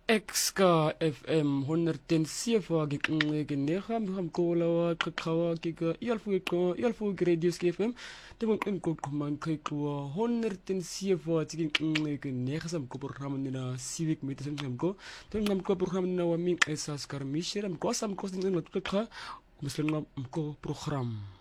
Exka FM 107 gikunqekenega mhamkola wa qaqawa kika iyalfu radio FM tebon inkokuman kaikwa 107 gikunqekenega samko program nina civic meeting samko temnamko program nina wa min esas karmishira mko samko singa qaqqa muslimna mko program